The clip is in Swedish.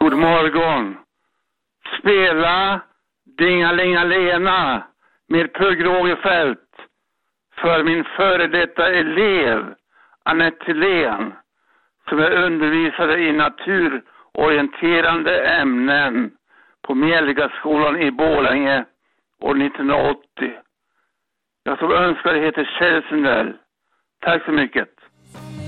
God morgon. Spela Dingalingalena med Pugh Rogefeldt för min före detta elev Anette Thilén, som är undervisare i naturorienterande ämnen på Mjällgaskolan i Borlänge år 1980. Jag som önskar heter Kjell Sundell. Tack så mycket.